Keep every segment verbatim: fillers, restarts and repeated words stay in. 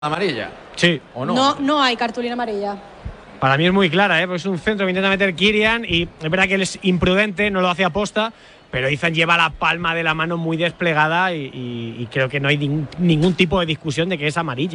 amarilla. Sí. ¿O no? No, no hay cartulina amarilla. Para mí es muy clara, ¿eh? Porque es un centro que intenta meter Kirian y es verdad que él es imprudente, no lo hace aposta, pero Izan lleva la palma de la mano muy desplegada y, y, y creo que no hay ningún, ningún tipo de discusión de que es amarilla.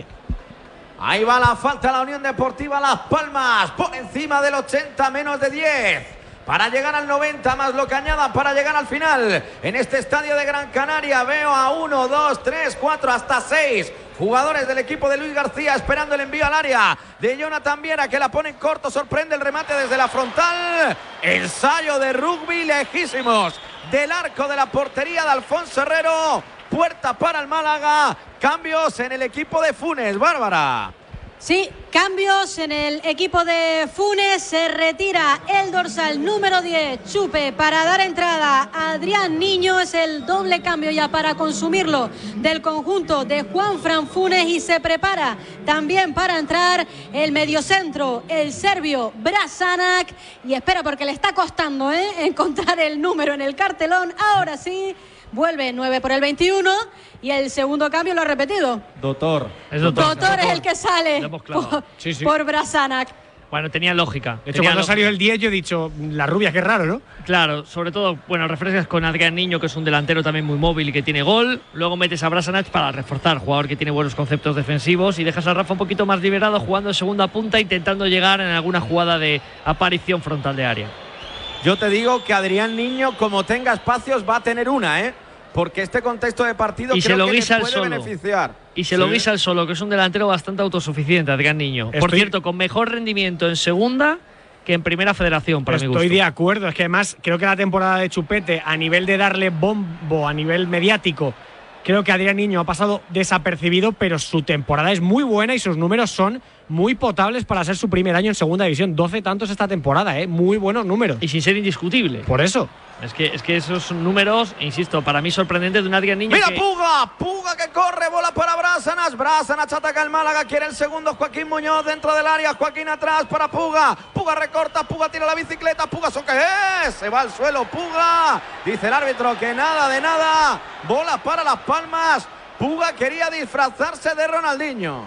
Ahí va la falta a la Unión Deportiva Las Palmas, por encima del ochenta, menos de diez. Para llegar al noventa, más lo que añadan para llegar al final. En este estadio de Gran Canaria veo a uno, dos, tres, cuatro, hasta seis jugadores del equipo de Luis García esperando el envío al área de Jonathan Viera, que la pone en corto, sorprende el remate desde la frontal. Ensayo de rugby lejísimos del arco de la portería de Alfonso Herrero. Puerta para el Málaga. Cambios en el equipo de Funes, Bárbara. Sí, cambios en el equipo de Funes. Se retira el dorsal número diez, Chupe, para dar entrada a Adrián Niño. Es el doble cambio ya para consumirlo del conjunto de Juanfran Funes. Y se prepara también para entrar el mediocentro, el serbio Brasanac. Y espera, porque le está costando ¿eh? encontrar el número en el cartelón. Ahora sí, vuelve nueve por el veintiuno. Y el segundo cambio lo ha repetido. Doctor. Es doctor. Doctor es el que sale por, sí, sí. por Brasanac. Bueno, tenía lógica. De hecho, tenía cuando lógica. salió el diez yo he dicho, la rubia, qué raro, ¿no? Claro, sobre todo, bueno, refrescas con Adrián Niño, que es un delantero también muy móvil y que tiene gol. Luego metes a Brasanac para reforzar, jugador que tiene buenos conceptos defensivos. Y dejas a Rafa un poquito más liberado, jugando en segunda punta, intentando llegar en alguna jugada de aparición frontal de área. Yo te digo que Adrián Niño, como tenga espacios, va a tener una, ¿eh? Porque este contexto de partido y creo se lo que guisa le el puede solo. beneficiar. Y se sí. lo guisa el solo, que es un delantero bastante autosuficiente, Adrián Niño. Estoy... Por cierto, con mejor rendimiento en segunda que en primera federación, para mi gusto. Estoy de acuerdo. Es que además creo que la temporada de Chupete, a nivel de darle bombo, a nivel mediático, creo que Adrián Niño ha pasado desapercibido, pero su temporada es muy buena y sus números son muy potables para ser su primer año en segunda división. doce tantos esta temporada, ¿eh? Muy buenos números. Y sin ser indiscutible. Por eso. Es que, es que esos números, insisto, para mí sorprendentes de un Adrián Niño. ¡Mira, que... Puga! Puga que corre, bola para Brasanac. Brasanac ataca el Málaga, quiere el segundo Joaquín Muñoz dentro del área. Joaquín atrás para Puga. Puga recorta, Puga tira la bicicleta. Puga, ¿eso qué es? Se va al suelo, Puga. Dice el árbitro que nada de nada. Bola para Las Palmas. Puga quería disfrazarse de Ronaldinho.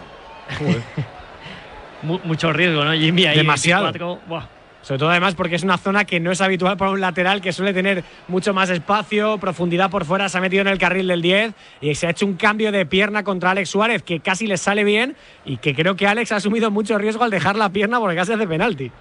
Mucho riesgo, ¿no, Jimmy? Ahí demasiado. Sobre todo además porque es una zona que no es habitual para un lateral, que suele tener mucho más espacio, profundidad por fuera. Se ha metido en el carril del diez y se ha hecho un cambio de pierna contra Alex Suárez que casi le sale bien y que creo que Alex ha asumido mucho riesgo al dejar la pierna porque casi hace penalti.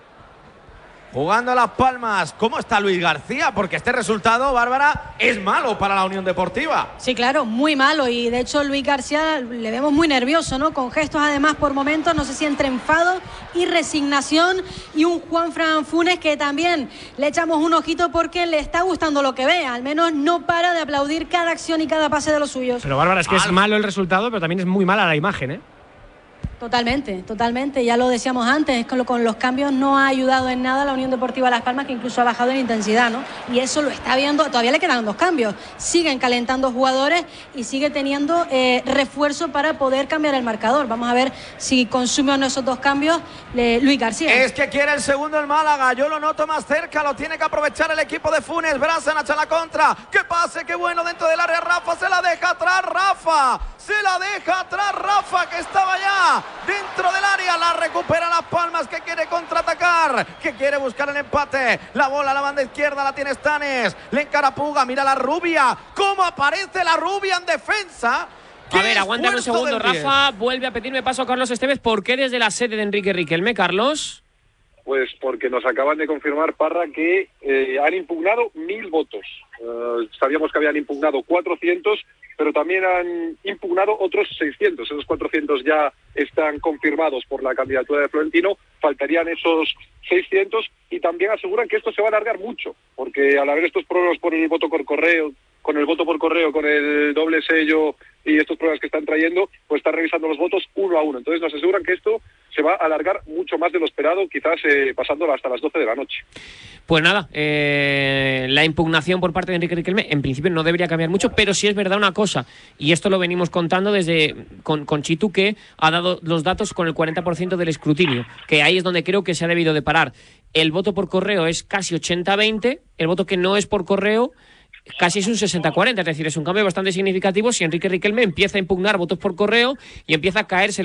Jugando a Las Palmas. ¿Cómo está Luis García? Porque este resultado, Bárbara, es malo para la Unión Deportiva. Sí, claro, muy malo. Y de hecho Luis García le vemos muy nervioso, ¿no? Con gestos además por momentos, no sé si entre enfado y resignación. Y un Juanfran Funes que también le echamos un ojito porque le está gustando lo que ve. Al menos no para de aplaudir cada acción y cada pase de los suyos. Pero Bárbara, es que es malo el resultado, pero también es muy mala la imagen, ¿eh? Totalmente, totalmente. Ya lo decíamos antes, con, lo, con los cambios no ha ayudado en nada a la Unión Deportiva Las Palmas, que incluso ha bajado en intensidad, ¿no? Y eso lo está viendo, todavía le quedan dos cambios. Siguen calentando jugadores y sigue teniendo eh, refuerzo para poder cambiar el marcador. Vamos a ver si consume o no esos dos cambios eh, Luis García. Es que quiere el segundo el Málaga, yo lo noto más cerca, lo tiene que aprovechar el equipo de Funes. Brasanac a la contra, que pase, qué bueno dentro del área. Rafa se la deja atrás, Rafa, se la deja atrás, Rafa, que estaba ya dentro del área, la recupera Las Palmas, que quiere contraatacar, que quiere buscar el empate. La bola a la banda izquierda la tiene Stanes, le encara Puga, mira la rubia, cómo aparece la rubia en defensa. A ver, aguántame un segundo, Rafa, vuelve a pedirme paso a Carlos Esteves. ¿Por qué desde la sede de Enrique Riquelme, Carlos? Pues porque nos acaban de confirmar, Parra, que eh, han impugnado mil votos. Uh, sabíamos que habían impugnado cuatrocientos, pero también han impugnado otros seiscientos. Esos cuatrocientos ya están confirmados por la candidatura de Florentino. Faltarían esos seiscientos y también aseguran que esto se va a alargar mucho, porque al haber estos problemas por el voto por correo, con el voto por correo, con el doble sello y estos problemas que están trayendo, pues están revisando los votos uno a uno. Entonces nos aseguran que esto se va a alargar mucho más de lo esperado, quizás eh, pasando hasta las doce de la noche. Pues nada, eh, la impugnación por parte de Enrique Riquelme en principio no debería cambiar mucho, pero sí es verdad una cosa, y esto lo venimos contando desde con, con Chitu, que ha dado los datos con el cuarenta por ciento del escrutinio, que ahí es donde creo que se ha debido de parar. El voto por correo es casi ochenta a veinte, el voto que no es por correo casi es un sesenta cuarenta, es decir, es un cambio bastante significativo si Enrique Riquelme empieza a impugnar votos por correo y empieza a caerse